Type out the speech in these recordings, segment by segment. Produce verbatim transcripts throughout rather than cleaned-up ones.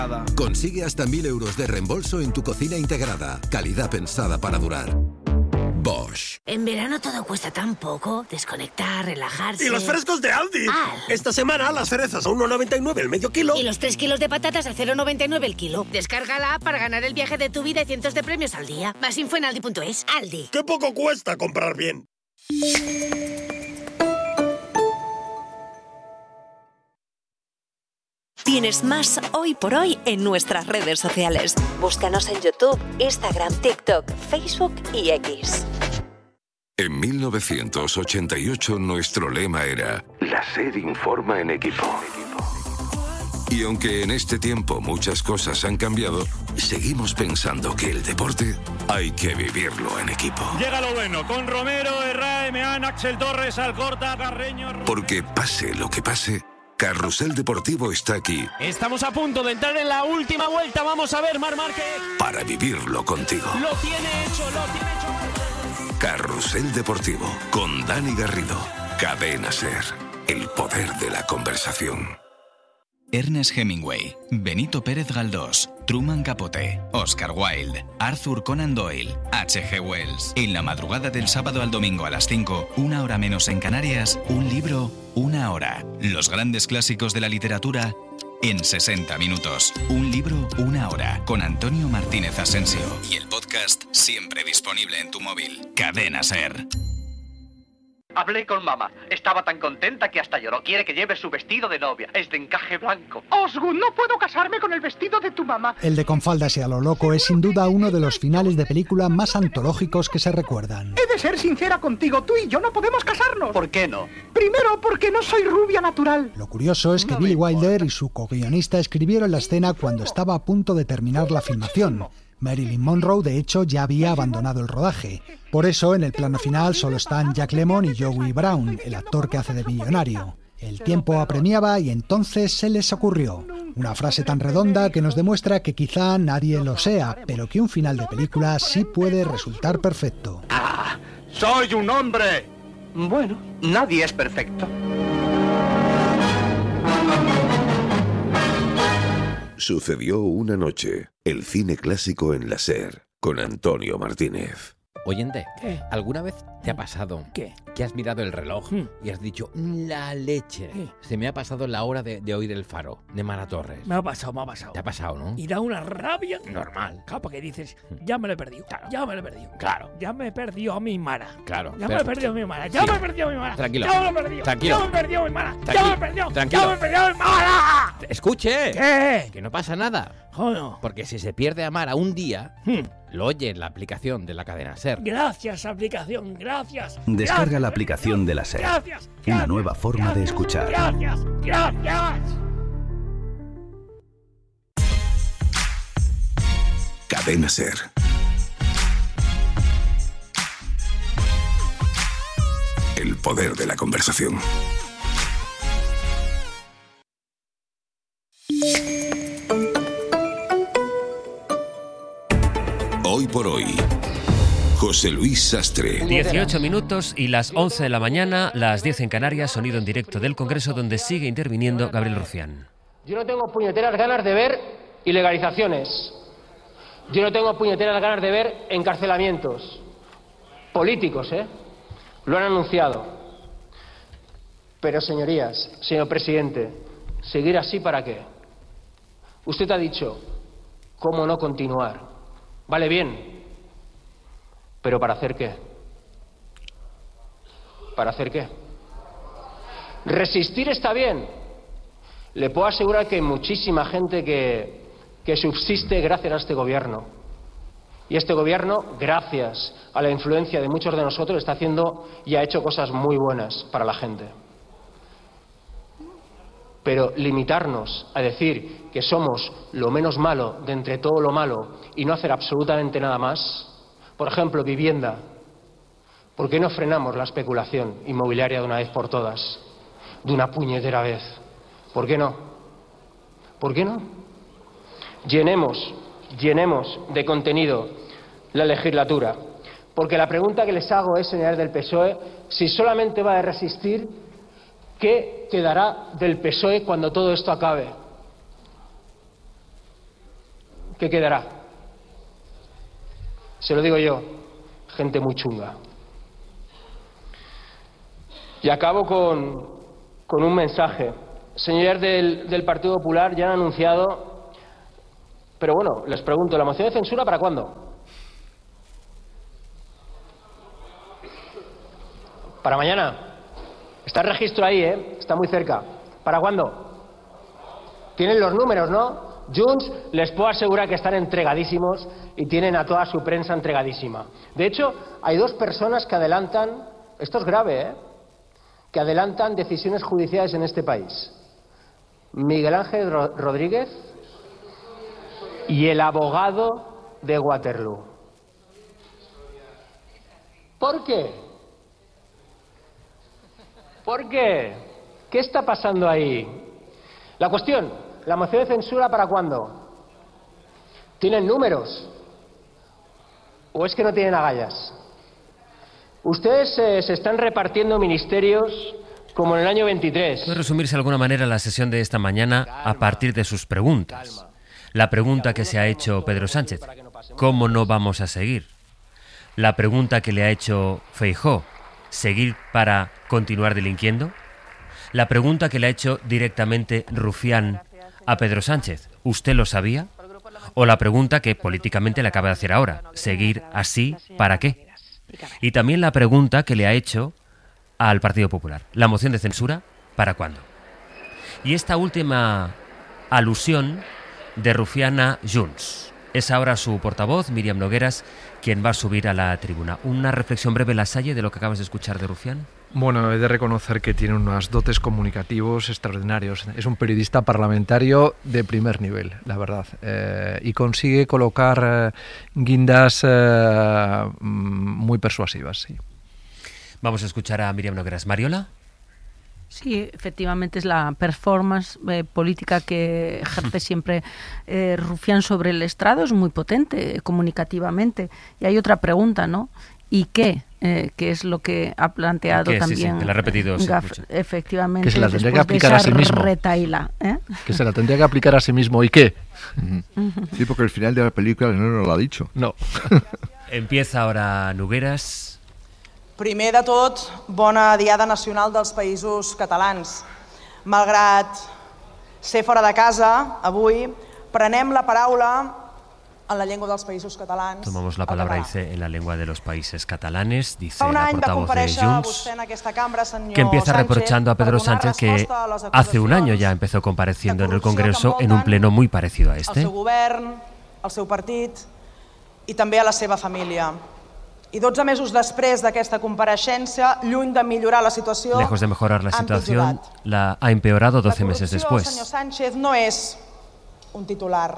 Consigue hasta mil euros de reembolso en tu cocina integrada. Calidad pensada para durar. Bosch. En verano todo cuesta tan poco. Desconectar, relajarse... ¡Y los frescos de Aldi! Ah. Esta semana las cerezas a uno noventa y nueve el medio kilo. Y los tres kilos de patatas a cero noventa y nueve el kilo. Descarga la app para ganar el viaje de tu vida y cientos de premios al día. Más info en aldi punto es. Aldi. ¡Qué poco cuesta comprar bien! Tienes más Hoy por Hoy en nuestras redes sociales. Búscanos en YouTube, Instagram, TikTok, Facebook y X. En mil novecientos ochenta y ocho nuestro lema era La SER informa en equipo. Y aunque en este tiempo muchas cosas han cambiado, seguimos pensando que el deporte hay que vivirlo en equipo. Llega lo bueno, con Romero, Herrera, Meán, Axel Torres, Alcorta, Carreño... Porque pase lo que pase, Carrusel Deportivo está aquí. Estamos a punto de entrar en la última vuelta. Vamos a ver, Marc Márquez. Para vivirlo contigo. Lo tiene hecho, lo tiene hecho. Carrusel Deportivo, con Dani Garrido. Cadena SER, el poder de la conversación. Ernest Hemingway, Benito Pérez Galdós, Truman Capote, Oscar Wilde, Arthur Conan Doyle, H G Wells. En la madrugada del sábado al domingo a las cinco, una hora menos en Canarias, un libro, una hora. Los grandes clásicos de la literatura en sesenta minutos. Un libro, una hora. Con Antonio Martínez Asensio. Y el podcast siempre disponible en tu móvil. Cadena SER. Hablé con mamá. Estaba tan contenta que hasta lloró. Quiere que lleve su vestido de novia. Es de encaje blanco. Osgood, no puedo casarme con el vestido de tu mamá. El de Con faldas y a lo loco es sin duda uno de los finales de película más antológicos que se recuerdan. He de ser sincera contigo. Tú y yo no podemos casarnos. ¿Por qué no? Primero, porque no soy rubia natural. Lo curioso es que Billy Wilder y su co-guionista escribieron la escena cuando estaba a punto de terminar la filmación. Marilyn Monroe, de hecho, ya había abandonado el rodaje. Por eso, en el plano final solo están Jack Lemmon y Joey Brown, el actor que hace de millonario. El tiempo apremiaba y entonces se les ocurrió una frase tan redonda que nos demuestra que quizá nadie lo sea, pero que un final de película sí puede resultar perfecto. ¡Ah! ¡Soy un hombre! Bueno, nadie es perfecto. Sucedió una noche, el cine clásico en la SER, con Antonio Martínez. Oyente, ¿qué? ¿Alguna vez te ha pasado ¿Qué? que has mirado el reloj ¿Mm? y has dicho, la leche? ¿Qué? Se me ha pasado la hora de, de oír El Faro, de Mara Torres. Me ha pasado, me ha pasado. ¿Te ha pasado, no? Y da una rabia. Normal. Claro, porque dices, ya me lo he perdido. Claro. Ya me lo he perdido. Claro. Ya me he perdido a mi Mara. Claro. Ya pero- me he perdido a mi Mara. Ya Sí. me he perdido a mi Mara. Tranquilo. Ya me lo he perdido. Tranquilo. Ya me he perdido a mi Mara. Ya Tranqui- me he perdido. Tranquilo. Ya me he perdido a mi Mara. ¡Escuche! ¿Qué? Que no pasa nada. Joder. Porque si se pierde a Mara un día, Hmm. lo oye en la aplicación de la cadena SER. Gracias, aplicación. Gracias. Descarga Gracias. la aplicación de la SER. Gracias. Una gracias, nueva forma gracias, de escuchar. Gracias. Gracias. Cadena SER. El poder de la conversación. Hoy por hoy, José Luis Sastre. dieciocho minutos y las once de la mañana, las diez en Canarias, sonido en directo del Congreso donde sigue interviniendo Gabriel Rufián. Yo no tengo puñeteras ganas de ver ilegalizaciones. Yo no tengo puñeteras ganas de ver encarcelamientos políticos, ¿eh? Lo han anunciado. Pero, señorías, señor presidente, ¿seguir así para qué? Usted ha dicho, ¿cómo no continuar? Vale, bien. ¿Pero para hacer qué? ¿Para hacer qué? Resistir está bien. Le puedo asegurar que hay muchísima gente que, que subsiste gracias a este gobierno. Y este gobierno, gracias a la influencia de muchos de nosotros, está haciendo y ha hecho cosas muy buenas para la gente. Pero limitarnos a decir que somos lo menos malo de entre todo lo malo y no hacer absolutamente nada más, por ejemplo, vivienda, ¿por qué no frenamos la especulación inmobiliaria de una vez por todas? De una puñetera vez. ¿Por qué no? ¿Por qué no? Llenemos, llenemos de contenido la legislatura. Porque la pregunta que les hago es, señores del P S O E, si solamente va a resistir, ¿qué quedará del P S O E cuando todo esto acabe? ¿qué quedará? Se lo digo yo, gente muy chunga. Y acabo con, con un mensaje. Señores del, del Partido Popular ya han anunciado, pero bueno, les pregunto, ¿la moción de censura para cuándo? Para mañana. Está el registro ahí, ¿eh? Está muy cerca. ¿Para cuándo? Tienen los números, ¿no? Junts, les puedo asegurar que están entregadísimos y tienen a toda su prensa entregadísima. De hecho, hay dos personas que adelantan, esto es grave, ¿eh?, que adelantan decisiones judiciales en este país. Miguel Ángel Rodríguez y el abogado de Waterloo. ¿Por qué? ¿Por qué? ¿Qué está pasando ahí? La cuestión, ¿la moción de censura para cuándo? ¿Tienen números? ¿O es que no tienen agallas? Ustedes eh, se están repartiendo ministerios como en el año veintitrés. Puede resumirse de alguna manera la sesión de esta mañana a partir de sus preguntas. La pregunta que se ha hecho Pedro Sánchez, ¿cómo no vamos a seguir? La pregunta que le ha hecho Feijóo, ¿seguir para continuar delinquiendo? La pregunta que le ha hecho directamente Rufián a Pedro Sánchez, ¿usted lo sabía? O la pregunta que políticamente le acaba de hacer ahora, ¿seguir así para qué? Y también la pregunta que le ha hecho al Partido Popular, ¿la moción de censura para cuándo? Y esta última alusión de Rufián a Junts. Es ahora su portavoz, Míriam Nogueras, quien va a subir a la tribuna. Una reflexión breve, Lasalle, de lo que acabas de escuchar de Rufián. Bueno, he de reconocer que tiene unos dotes comunicativos extraordinarios. Es un periodista parlamentario de primer nivel, la verdad. Eh, y consigue colocar eh, guindas eh, muy persuasivas, sí. Vamos a escuchar a Míriam Nogueras. ¿Mariola? Sí, efectivamente es la performance eh, política que ejerce siempre eh, Rufián sobre el estrado, es muy potente eh, comunicativamente. Y hay otra pregunta, ¿no? ¿Y qué? Eh, que es lo que ha planteado ¿Qué? también. Sí, sí, que la ha repetido. Sí, Gaf, efectivamente. Que se la tendría que aplicar a sí mismo. Retaila, ¿eh? Que se la tendría que aplicar a sí mismo. ¿Y qué? Uh-huh. Sí, porque el final de la película no nos lo ha dicho. No. Empieza ahora Nogueras. Primer de tot, bona Diada Nacional dels Països Catalans. Malgrat ser fora de casa, avui prenem la paraula en la llengua dels Països Catalans. Tomamos la palabra, dice, en la lengua de los países catalanes, dice Fa un la any va portavoz de comparèixer Junts, vostè en aquesta cambra, senyor que empieza Sánchez, reprochando a Pedro per donar Sánchez que resposta a les hace un año acusacions ya empezó compareciendo de en el corrupció Congreso que en un envolten pleno muy parecido a al este. seu govern, al seu partit i també a la seva família. I dotze mesos després d'aquesta compareixença, lluny de millorar la situació, Lejos de mejorar la situación, la ha empeorado doce meses La corrupció, después. senyor Sánchez, no és un titular.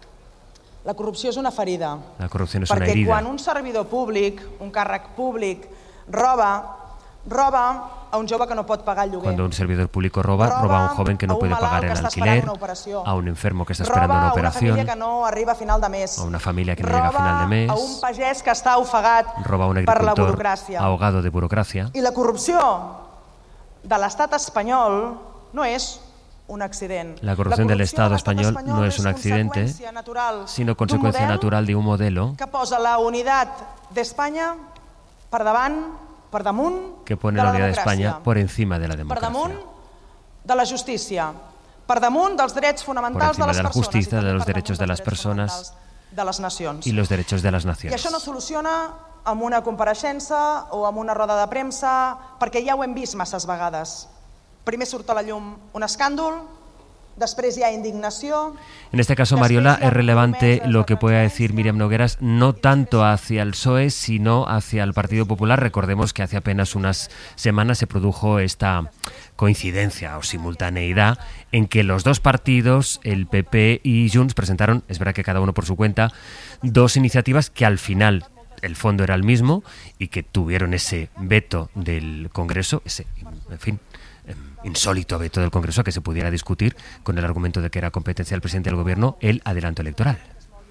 La corrupció és una ferida. La corrupción es una Perquè herida. quan un servidor públic, un càrrec públic, roba, roba a un jove que no pot pagar el lloguer. Cuando un servidor público roba, roba, roba a un joven que no puede pagar el alquiler, a un enfermo que está esperando una operación, roba a una família que no arriba a final de mes, a una familia que no llega a final de mes, roba a un pagès que està ofegat roba a un per la agricultor burocràcia. ahogado de burocracia. I la corrupció de l'estat espanyol no és un accident. La corrupción del Estado español no es un accidente, sino consecuencia natural de un modelo que posa la unitat d'Espanya per davant, per damunt que pone de la la unidad de democràcia, España por encima de la per democracia, damunt de la justícia, per damunt dels drets por fonamentals de encima les de la persones justicia, de los derechos de las personas de les nacions. y los derechos de las I naciones. això no soluciona amb una compareixença o amb una roda de premsa, perquè ja ho hem vist masses vegades. Primer surt a la llum un escàndol, després hi ha indignació. En este caso, Mariola, es relevante lo que pueda decir Míriam Nogueras, no tanto hacia el P S O E, sino hacia el Partido Popular. Recordemos que hace apenas unas semanas se produjo esta coincidencia o simultaneidad en que los dos partidos, el P P y Junts, presentaron, es verdad que cada uno por su cuenta, dos iniciativas que al final el fondo era el mismo y que tuvieron ese veto del Congreso, ese, en fin, insólito veto del Congreso, que se pudiera discutir con el argumento de que era competencia del presidente del Gobierno el adelanto electoral.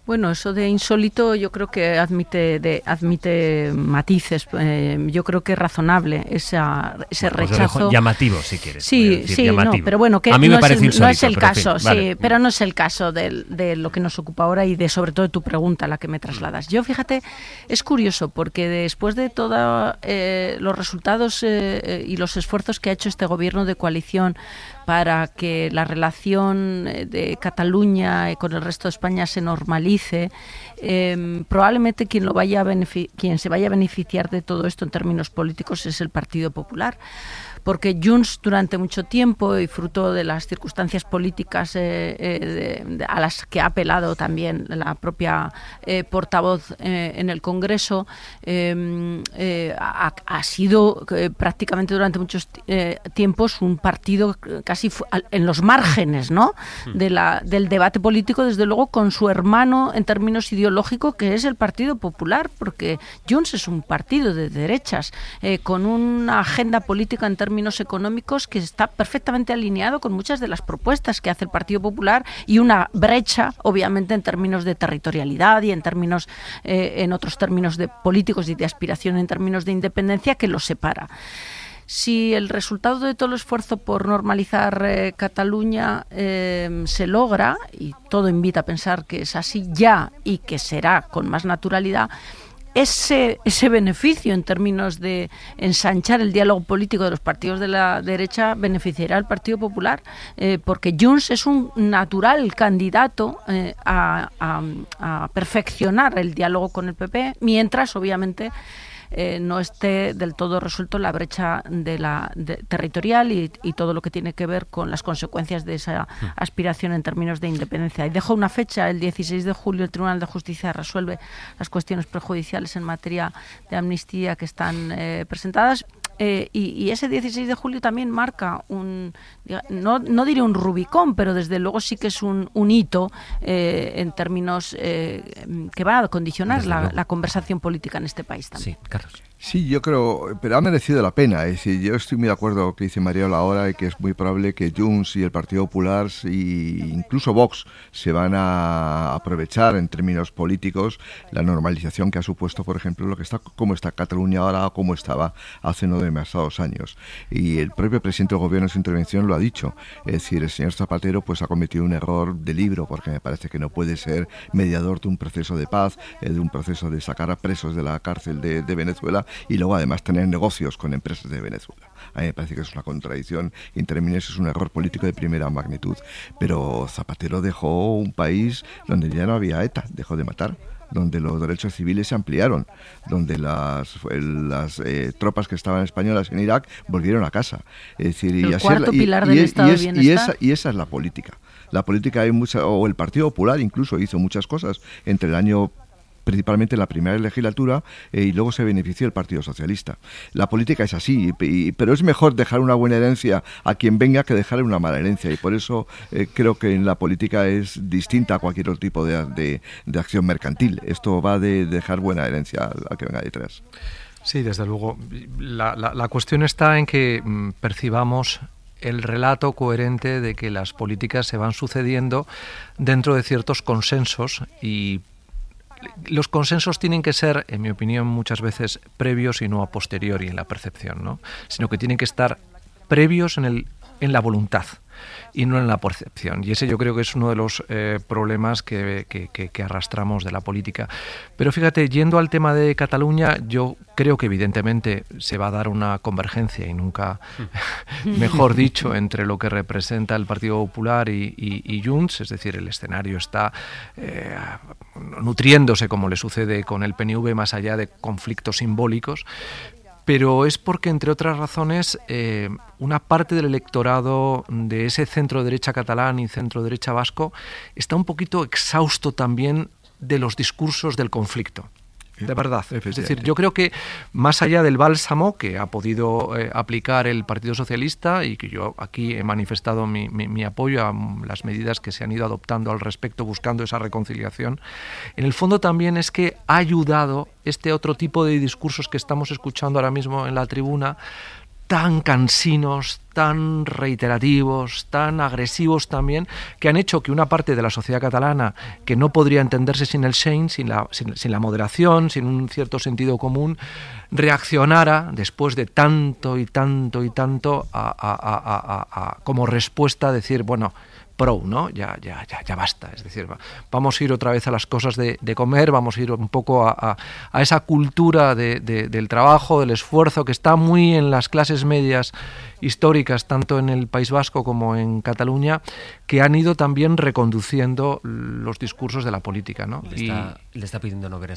Bueno, eso de insólito yo creo que admite de, admite matices. Eh, yo creo que es razonable esa, ese bueno, rechazo. Llamativo, si quieres. Sí, decir, sí, llamativo. no, pero bueno, que a mí no me parece es el, insólito. no es el pero caso, en fin, vale. sí, pero no es el caso de, de lo que nos ocupa ahora y de sobre todo de tu pregunta, la que me trasladas. Yo, fíjate, es curioso porque después de todos eh, los resultados eh, y los esfuerzos que ha hecho este gobierno de coalición para que la relación de Cataluña con el resto de España se normalice, eh, probablemente quien lo vaya a benefici- quien se vaya a beneficiar de todo esto en términos políticos es el Partido Popular. Porque Junts durante mucho tiempo y fruto de las circunstancias políticas eh, eh, de, de, a las que ha apelado también la propia eh, portavoz eh, en el Congreso, eh, eh, ha, ha sido eh, prácticamente durante muchos eh, tiempos un partido casi fu- en los márgenes, ¿no? de la, del debate político, desde luego con su hermano en términos ideológicos, que es el Partido Popular, porque Junts es un partido de derechas eh, con una agenda política en términos términos económicos que está perfectamente alineado con muchas de las propuestas que hace el Partido Popular y una brecha, obviamente, en términos de territorialidad y en términos, eh, en otros términos de políticos y de aspiración en términos de independencia que los separa. Si el resultado de todo el esfuerzo por normalizar eh, Cataluña eh, se logra, y todo invita a pensar que es así ya y que será con más naturalidad, Ese, ese beneficio en términos de ensanchar el diálogo político de los partidos de la derecha beneficiará al Partido Popular, eh, porque Junts es un natural candidato eh, a, a, a perfeccionar el diálogo con el P P, mientras obviamente Eh, no esté del todo resuelto la brecha de la de, territorial y, y todo lo que tiene que ver con las consecuencias de esa aspiración en términos de independencia. Y dejo una fecha, el dieciséis de julio el Tribunal de Justicia resuelve las cuestiones prejudiciales en materia de amnistía que están eh, presentadas. Eh, y, y ese dieciséis de julio también marca un, no, no diré un Rubicón, pero desde luego sí que es un, un hito eh, en términos eh, que va a condicionar la, la conversación política en este país también. Sí, Carlos. Sí, yo creo, pero ha merecido la pena. Es decir, yo estoy muy de acuerdo con lo que dice Mariola ahora y que es muy probable que Junts y el Partido Popular y incluso Vox se van a aprovechar en términos políticos la normalización que ha supuesto, por ejemplo, lo que está como está Cataluña ahora o como estaba hace no demasiados años. Y el propio presidente del gobierno en su intervención lo ha dicho. Es decir, el señor Zapatero pues ha cometido un error de libro porque me parece que no puede ser mediador de un proceso de paz, eh, de un proceso de sacar a presos de la cárcel de, de Venezuela y luego además tener negocios con empresas de Venezuela. A mí me parece que es una contradicción y en términos es un error político de primera magnitud. Pero Zapatero dejó un país donde ya no había ETA, dejó de matar, donde los derechos civiles se ampliaron, donde las, las eh, tropas que estaban españolas en Irak volvieron a casa. Es decir, el y así cuarto es la, y, pilar y, del y, Estado y, de es, Bienestar. y, esa, y esa es la política. La política hay mucha, o el Partido Popular incluso hizo muchas cosas entre el año principalmente en la primera legislatura eh, y luego se benefició el Partido Socialista. La política es así, y, pero es mejor dejar una buena herencia a quien venga que dejarle una mala herencia y por eso eh, creo que en la política es distinta a cualquier otro tipo de, de, de acción mercantil. Esto va de dejar buena herencia a, a que venga detrás. Sí, desde luego. La, la, la cuestión está en que mm, percibamos el relato coherente de que las políticas se van sucediendo dentro de ciertos consensos y los consensos tienen que ser, en mi opinión, muchas veces previos y no a posteriori en la percepción, ¿no? Sino que tienen que estar previos en, el, en la voluntad y no en la percepción. Y ese yo creo que es uno de los eh, problemas que, que, que, que arrastramos de la política. Pero fíjate, yendo al tema de Cataluña, yo creo que evidentemente se va a dar una convergencia y nunca, mejor dicho, entre lo que representa el Partido Popular y, y, y Junts, es decir, el escenario está eh, nutriéndose como le sucede con el P N V más allá de conflictos simbólicos. Pero es porque, entre otras razones, eh, una parte del electorado de ese centro-derecha catalán y centro-derecha vasco está un poquito exhausto también de los discursos del conflicto. De verdad. Es decir, yo creo que más allá del bálsamo que ha podido eh, aplicar el Partido Socialista y que yo aquí he manifestado mi, mi, mi apoyo a las medidas que se han ido adoptando al respecto buscando esa reconciliación, en el fondo también es que ha ayudado este otro tipo de discursos que estamos escuchando ahora mismo en la tribuna tan cansinos, tan reiterativos, tan agresivos también, que han hecho que una parte de la sociedad catalana, que no podría entenderse sin el Seny, sin la, sin, sin la moderación, sin un cierto sentido común, reaccionara después de tanto y tanto y tanto a, a, a, a, a, como respuesta a decir, bueno, pro, ¿no? Ya, ya, ya, ya basta. Es decir, vamos a ir otra vez a las cosas de, de comer, vamos a ir un poco a, a, a esa cultura de, de, del trabajo, del esfuerzo, que está muy en las clases medias históricas, tanto en el País Vasco como en Cataluña, que han ido también reconduciendo los discursos de la política, ¿no? Le está, y, le está pidiendo Nogueras